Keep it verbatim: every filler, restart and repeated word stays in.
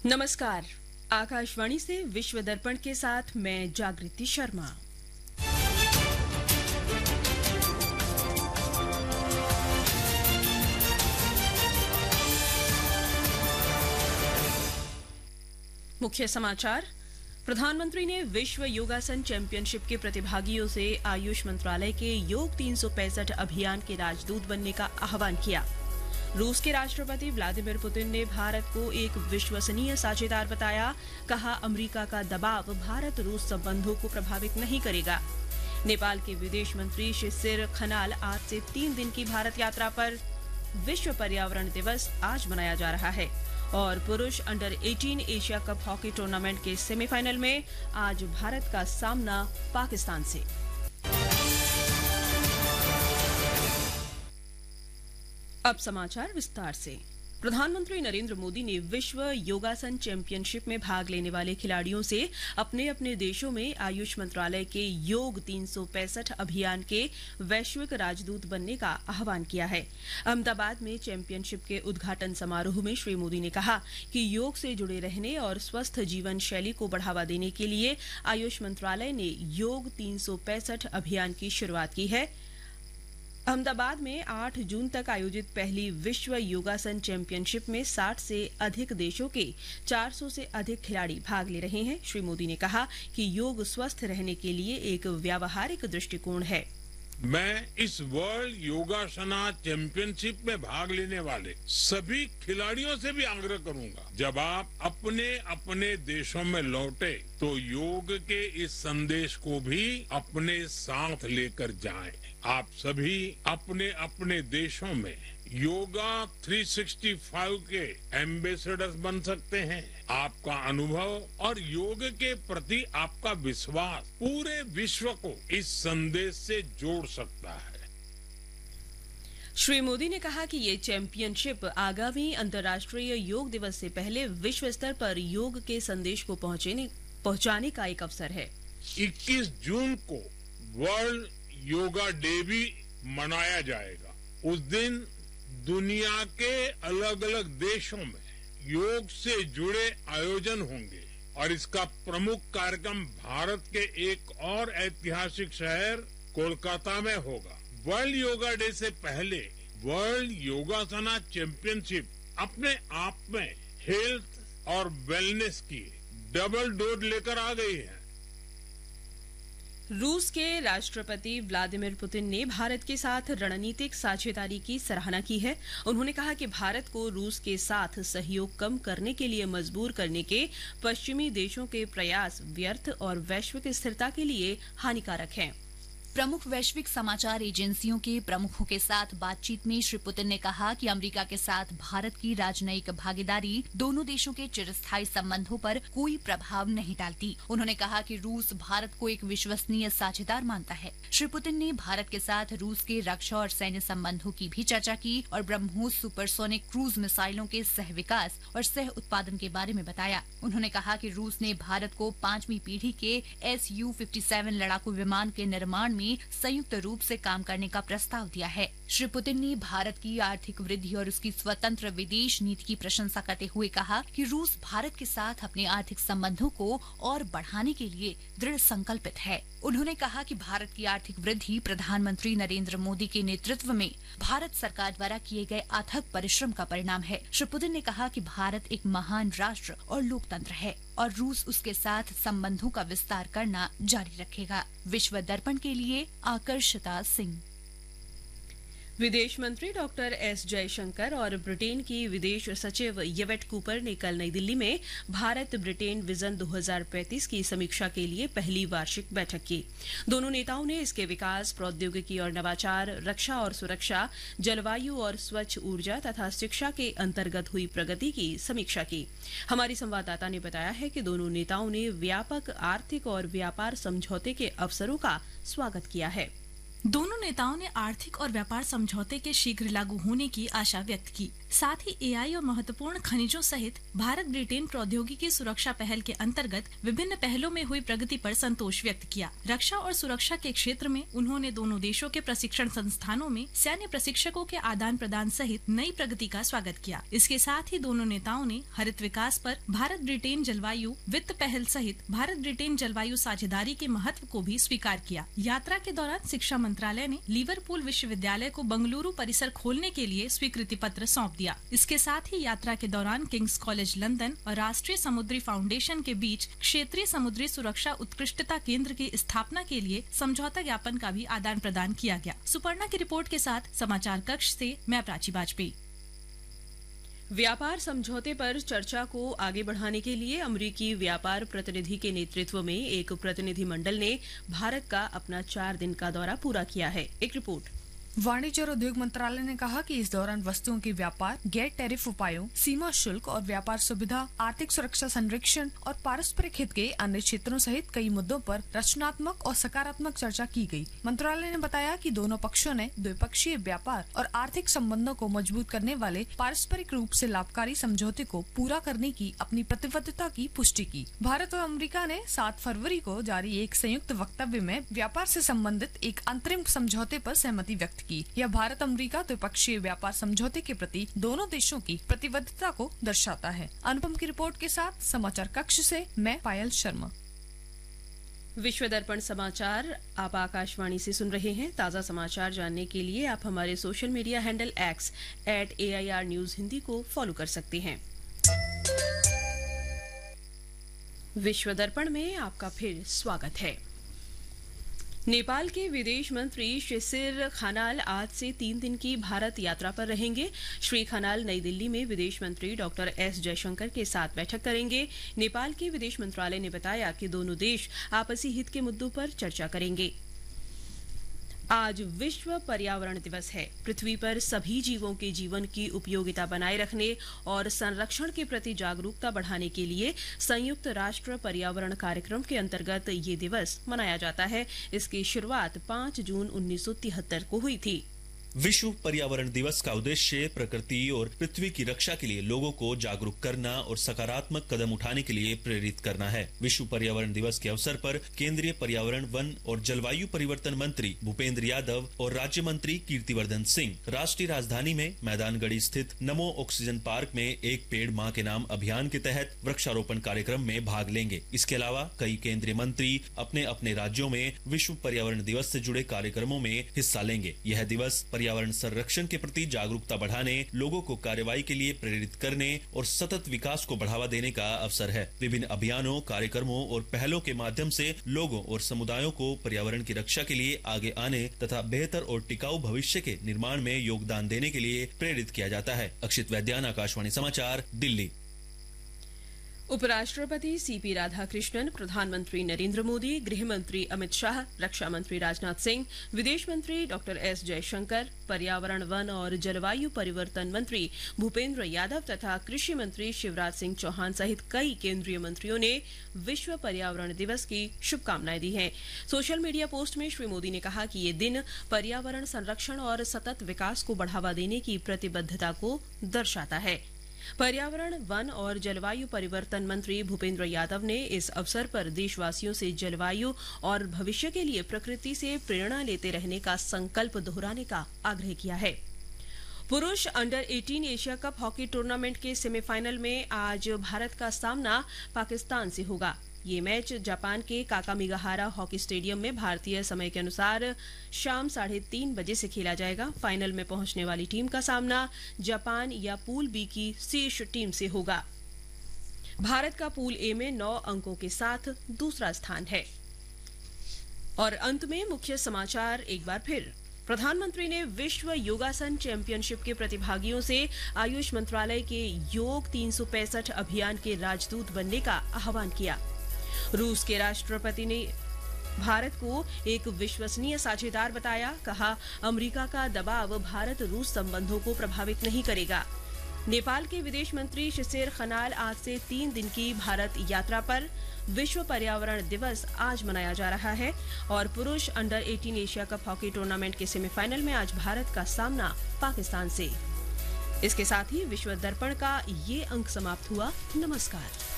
नमस्कार। आकाशवाणी से विश्व दर्पण के साथ मैं जागृति शर्मा। मुख्य समाचार। प्रधानमंत्री ने विश्व योगासन चैंपियनशिप के प्रतिभागियों से आयुष मंत्रालय के योग तीन सौ पैंसठ अभियान के राजदूत बनने का आह्वान किया। रूस के राष्ट्रपति व्लादिमीर पुतिन ने भारत को एक विश्वसनीय साझेदार बताया। कहा, अमेरिका का दबाव भारत रूस संबंधों को प्रभावित नहीं करेगा। नेपाल के विदेश मंत्री शिशिर खनाल आज से तीन दिन की भारत यात्रा पर। विश्व पर्यावरण दिवस आज मनाया जा रहा है। और पुरुष अंडर अठारह एशिया कप हॉकी टूर्नामेंट के सेमीफाइनल में आज भारत का सामना पाकिस्तान से। अब समाचार विस्तार से। प्रधानमंत्री नरेंद्र मोदी ने विश्व योगासन चैंपियनशिप में भाग लेने वाले खिलाड़ियों से अपने अपने देशों में आयुष मंत्रालय के योग तीन सौ पैंसठ अभियान के वैश्विक राजदूत बनने का आह्वान किया है। अहमदाबाद में चैंपियनशिप के उद्घाटन समारोह में श्री मोदी ने कहा कि योग से जुड़े रहने और स्वस्थ जीवन शैली को बढ़ावा देने के लिए आयुष मंत्रालय ने योग तीन सौ पैंसठ अभियान की शुरुआत की है। अहमदाबाद में आठ जून तक आयोजित पहली विश्व योगासन चैंपियनशिप में साठ से अधिक देशों के चार सौ से अधिक खिलाड़ी भाग ले रहे हैं। श्री मोदी ने कहा कि योग स्वस्थ रहने के लिए एक व्यावहारिक दृष्टिकोण है। मैं इस वर्ल्ड योगासना चैंपियनशिप में भाग लेने वाले सभी खिलाड़ियों से भी आग्रह करूंगा, जब आप अपने अपने देशों में लौटे तो योग के इस संदेश को भी अपने साथ लेकर जाएं। आप सभी अपने अपने देशों में योगा तीन सौ पैंसठ के एम्बेसडर्स बन सकते हैं। आपका अनुभव और योग के प्रति आपका विश्वास पूरे विश्व को इस संदेश से जोड़ सकता है। श्री मोदी ने कहा कि ये चैंपियनशिप आगामी अंतर्राष्ट्रीय योग दिवस से पहले विश्व स्तर पर योग के संदेश को पहुंचने पहुंचाने का एक अवसर है। इक्कीस जून को वर्ल्ड योगा डे भी मनाया जाएगा। उस दिन दुनिया के अलग अलग देशों में योग से जुड़े आयोजन होंगे और इसका प्रमुख कार्यक्रम भारत के एक और ऐतिहासिक शहर कोलकाता में होगा। वर्ल्ड योगा डे से पहले वर्ल्ड योगासना चैंपियनशिप अपने आप में हेल्थ और वेलनेस की डबल डोज लेकर आ गई है। रूस के राष्ट्रपति व्लादिमीर पुतिन ने भारत के साथ रणनीतिक साझेदारी की सराहना की है। उन्होंने कहा कि भारत को रूस के साथ सहयोग कम करने के लिए मजबूर करने के पश्चिमी देशों के प्रयास व्यर्थ और वैश्विक स्थिरता के लिए हानिकारक हैं। प्रमुख वैश्विक समाचार एजेंसियों के प्रमुखों के साथ बातचीत में श्री पुतिन ने कहा कि अमेरिका के साथ भारत की राजनयिक भागीदारी दोनों देशों के चिरस्थायी संबंधों पर कोई प्रभाव नहीं डालती। उन्होंने कहा कि रूस भारत को एक विश्वसनीय साझेदार मानता है। श्री पुतिन ने भारत के साथ रूस के रक्षा और सैन्य संबंधों की भी चर्चा की और ब्रह्मोस सुपरसोनिक क्रूज मिसाइलों के सह विकास और सह उत्पादन के बारे में बताया। उन्होंने कहा कि रूस ने भारत को पांचवी पीढ़ी के एस यू सत्तावन लड़ाकू विमान के निर्माण में संयुक्त रूप से काम करने का प्रस्ताव दिया है। श्री पुतिन ने भारत की आर्थिक वृद्धि और उसकी स्वतंत्र विदेश नीति की प्रशंसा करते हुए कहा कि रूस भारत के साथ अपने आर्थिक संबंधों को और बढ़ाने के लिए दृढ़ संकल्पित है। उन्होंने कहा कि भारत की आर्थिक वृद्धि प्रधानमंत्री नरेंद्र मोदी के नेतृत्व में भारत सरकार द्वारा किए गए अथक परिश्रम का परिणाम है। श्री पुतिन ने कहा कि भारत एक महान राष्ट्र और लोकतंत्र है और रूस उसके साथ संबंधों का विस्तार करना जारी रखेगा। विश्व दर्पण के लिए आकर्षिता सिंह। विदेश मंत्री डॉक्टर एस जयशंकर और ब्रिटेन की विदेश सचिव येवेट कूपर ने कल नई दिल्ली में भारत ब्रिटेन विजन दो हज़ार पैंतीस की समीक्षा के लिए पहली वार्षिक बैठक की। दोनों नेताओं ने इसके विकास, प्रौद्योगिकी और नवाचार, रक्षा और सुरक्षा, जलवायु और स्वच्छ ऊर्जा तथा शिक्षा के अंतर्गत हुई प्रगति की समीक्षा की। हमारी संवाददाता ने बताया है कि दोनों नेताओं ने व्यापक आर्थिक और व्यापार समझौते के अवसरों का स्वागत किया है। दोनों नेताओं ने आर्थिक और व्यापार समझौते के शीघ्र लागू होने की आशा व्यक्त की। साथ ही एआई और महत्वपूर्ण खनिजों सहित भारत ब्रिटेन प्रौद्योगिकी सुरक्षा पहल के अंतर्गत विभिन्न पहलों में हुई प्रगति पर संतोष व्यक्त किया। रक्षा और सुरक्षा के क्षेत्र में उन्होंने दोनों देशों के प्रशिक्षण संस्थानों में सैन्य प्रशिक्षकों के आदान प्रदान सहित नई प्रगति का स्वागत किया। इसके साथ ही दोनों नेताओं ने हरित विकास पर भारत ब्रिटेन जलवायु वित्त पहल सहित भारत ब्रिटेन जलवायु साझेदारी के महत्व को भी स्वीकार किया। यात्रा के दौरान शिक्षा मंत्रालय ने लिवरपूल विश्वविद्यालय को बंगलुरु परिसर खोलने के लिए स्वीकृति पत्र सौंप दिया। इसके साथ ही यात्रा के दौरान किंग्स कॉलेज लंदन और राष्ट्रीय समुद्री फाउंडेशन के बीच क्षेत्रीय समुद्री सुरक्षा उत्कृष्टता केंद्र की स्थापना के लिए समझौता ज्ञापन का भी आदान प्रदान किया गया। सुपर्णा की रिपोर्ट के साथ समाचार कक्ष से मैं प्राची वाजपेयी। व्यापार समझौते पर चर्चा को आगे बढ़ाने के लिए अमेरिकी व्यापार प्रतिनिधि के नेतृत्व में एक प्रतिनिधि मंडल ने भारत का अपना चार दिन का दौरा पूरा किया है। एक रिपोर्ट। वाणिज्य और उद्योग मंत्रालय ने कहा कि इस दौरान वस्तुओं के व्यापार, गैर टैरिफ उपायों, सीमा शुल्क और व्यापार सुविधा, आर्थिक सुरक्षा संरक्षण और पारस्परिक हित के अन्य क्षेत्रों सहित कई मुद्दों पर रचनात्मक और सकारात्मक चर्चा की गई। मंत्रालय ने बताया कि दोनों पक्षों ने द्विपक्षीय व्यापार और आर्थिक संबंधों को मजबूत करने वाले पारस्परिक रूप से लाभकारी समझौते को पूरा करने की अपनी प्रतिबद्धता की पुष्टि की। भारत और अमेरिका ने सात फरवरी को जारी एक संयुक्त वक्तव्य में व्यापार से संबंधित एक अंतरिम समझौते पर सहमति व्यक्त की। यह भारत अमेरिका द्विपक्षीय व्यापार समझौते के प्रति दोनों देशों की प्रतिबद्धता को दर्शाता है। अनुपम की रिपोर्ट के साथ समाचार कक्ष से मैं पायल शर्मा। विश्व दर्पण समाचार आप आकाशवाणी से सुन रहे हैं। ताज़ा समाचार जानने के लिए आप हमारे social media handle x eight A I R news Hindi को फॉलो कर सकते हैं। विश्व दर्पण में आपका फिर स्वागत है। नेपाल के विदेश मंत्री शिशिर खनाल आज से तीन दिन की भारत यात्रा पर रहेंगे। श्री खनाल नई दिल्ली में विदेश मंत्री डॉक्टर एस जयशंकर के साथ बैठक करेंगे। नेपाल के विदेश मंत्रालय ने बताया कि दोनों देश आपसी हित के मुद्दों पर चर्चा करेंगे। आज विश्व पर्यावरण दिवस है। पृथ्वी पर सभी जीवों के जीवन की उपयोगिता बनाए रखने और संरक्षण के प्रति जागरूकता बढ़ाने के लिए संयुक्त राष्ट्र पर्यावरण कार्यक्रम के अंतर्गत ये दिवस मनाया जाता है। इसकी शुरुआत पाँच जून उन्नीस सौ तिहत्तर को हुई थी। विश्व पर्यावरण दिवस का उद्देश्य प्रकृति और पृथ्वी की रक्षा के लिए लोगों को जागरूक करना और सकारात्मक कदम उठाने के लिए प्रेरित करना है। विश्व पर्यावरण दिवस के अवसर पर केंद्रीय पर्यावरण, वन और जलवायु परिवर्तन मंत्री भूपेंद्र यादव और राज्य मंत्री कीर्तिवर्धन सिंह राष्ट्रीय राजधानी में मैदानगढ़ी स्थित नमो ऑक्सीजन पार्क में एक पेड़ मां के नाम अभियान के तहत वृक्षारोपण कार्यक्रम में भाग लेंगे। इसके अलावा कई केंद्रीय मंत्री अपने अपने राज्यों में विश्व पर्यावरण दिवस से जुड़े कार्यक्रमों में हिस्सा लेंगे। यह दिवस पर्यावरण संरक्षण के प्रति जागरूकता बढ़ाने, लोगों को कार्रवाई के लिए प्रेरित करने और सतत विकास को बढ़ावा देने का अवसर है। विभिन्न अभियानों, कार्यक्रमों और पहलों के माध्यम से लोगों और समुदायों को पर्यावरण की रक्षा के लिए आगे आने तथा बेहतर और टिकाऊ भविष्य के निर्माण में योगदान देने के लिए प्रेरित किया जाता है। अक्षित वैद्यान, आकाशवाणी समाचार, दिल्ली। उपराष्ट्रपति सीपी राधाकृष्णन, प्रधानमंत्री नरेंद्र मोदी, गृह मंत्री अमित शाह, रक्षा मंत्री राजनाथ सिंह, विदेश मंत्री डॉक्टर एस जयशंकर, पर्यावरण, वन और जलवायु परिवर्तन मंत्री भूपेंद्र यादव तथा कृषि मंत्री शिवराज सिंह चौहान सहित कई केंद्रीय मंत्रियों ने विश्व पर्यावरण दिवस की शुभकामनाएं दी हैं। सोशल मीडिया पोस्ट में श्री मोदी ने कहा कि ये दिन पर्यावरण संरक्षण और सतत विकास को बढ़ावा देने की प्रतिबद्धता को दर्शाता है। पर्यावरण, वन और जलवायु परिवर्तन मंत्री भूपेंद्र यादव ने इस अवसर पर देशवासियों से जलवायु और भविष्य के लिए प्रकृति से प्रेरणा लेते रहने का संकल्प दोहराने का आग्रह किया है। पुरुष अंडर अठारह एशिया कप हॉकी टूर्नामेंट के सेमीफाइनल में आज भारत का सामना पाकिस्तान से होगा। ये मैच जापान के काकामिगाहारा हॉकी स्टेडियम में भारतीय समय के अनुसार शाम साढ़े तीन बजे से खेला जाएगा। फाइनल में पहुंचने वाली टीम का सामना जापान या पूल बी की शीर्ष टीम से होगा। भारत का पूल ए में नौ अंकों के साथ दूसरा स्थान है। और अंत में मुख्य समाचार एक बार फिर। प्रधानमंत्री ने विश्व योगासन चैंपियनशिप के प्रतिभागियों से आयुष मंत्रालय के योग तीन सौ पैंसठ अभियान के राजदूत बनने का आह्वान किया। रूस के राष्ट्रपति ने भारत को एक विश्वसनीय साझेदार बताया। कहा, अमेरिका का दबाव भारत रूस संबंधों को प्रभावित नहीं करेगा। नेपाल के विदेश मंत्री शिशिर खनाल आज से तीन दिन की भारत यात्रा पर। विश्व पर्यावरण दिवस आज मनाया जा रहा है। और पुरुष अंडर अठारह एशिया कप हॉकी टूर्नामेंट के सेमीफाइनल में आज भारत का सामना पाकिस्तान से। इसके साथ ही विश्व दर्पण का ये अंक समाप्त हुआ। नमस्कार।